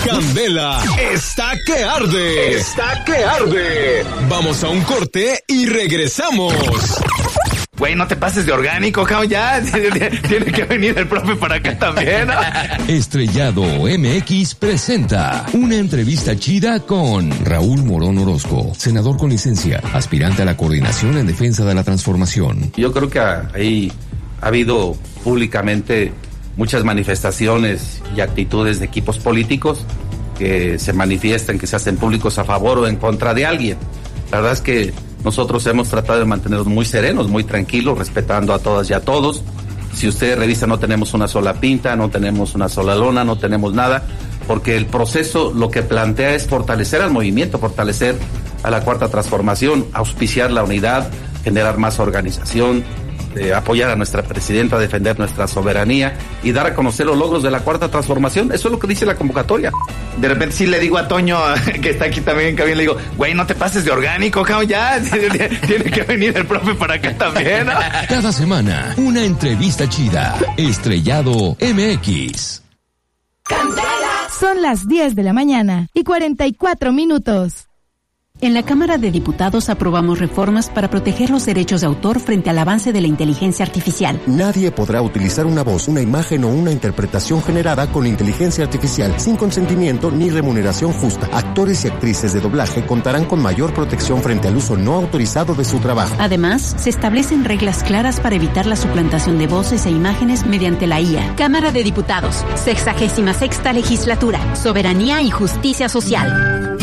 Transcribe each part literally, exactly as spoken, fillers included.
Candela está que arde. Está que arde. Vamos a un corte y regresamos. Güey, no te pases de orgánico, cabrón, ya. Tiene que venir el profe para acá también, ¿no? Estrellado M X presenta una entrevista chida con Raúl Morón Orozco, senador con licencia, aspirante a la coordinación en defensa de la transformación. Yo creo que ahí ha habido públicamente muchas manifestaciones y actitudes de equipos políticos que se manifiestan, que se hacen públicos a favor o en contra de alguien. La verdad es que nosotros hemos tratado de mantenernos muy serenos, muy tranquilos, respetando a todas y a todos. Si ustedes revisan, no tenemos una sola pinta, no tenemos una sola lona, no tenemos nada, porque el proceso lo que plantea es fortalecer al movimiento, fortalecer a la Cuarta Transformación, auspiciar la unidad, generar más organización, de apoyar a nuestra presidenta, defender nuestra soberanía y dar a conocer los logros de la Cuarta Transformación. Eso es lo que dice la convocatoria. De repente sí le digo a Toño, que está aquí también en cabina, le digo, güey, no te pases de orgánico, cabrón, ya. Tiene que venir el profe para acá también, ¿no? Cada semana, una entrevista chida. Estrellado M X. Candela. Son las diez de la mañana y cuarenta y cuatro minutos. En la Cámara de Diputados aprobamos reformas para proteger los derechos de autor frente al avance de la inteligencia artificial. Nadie podrá utilizar una voz, una imagen o una interpretación generada con inteligencia artificial sin consentimiento ni remuneración justa. Actores y actrices de doblaje contarán con mayor protección frente al uso no autorizado de su trabajo. Además, se establecen reglas claras para evitar la suplantación de voces e imágenes mediante la I A. Cámara de Diputados, sexagésima sexta legislatura, soberanía y justicia social.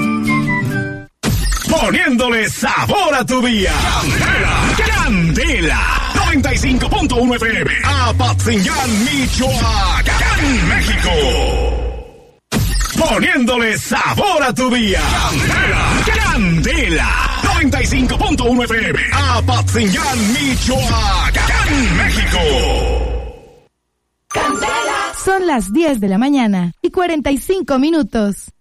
Poniéndole sabor a tu día. Candela, Candela, noventa y cinco punto uno F M, Apatzingán, Michoacán, México. Poniéndole sabor a tu día. Candela, Candela, noventa y cinco punto uno F M, Apatzingán, Michoacán, México. Candela. Son las diez de la mañana y cuarenta y cinco minutos.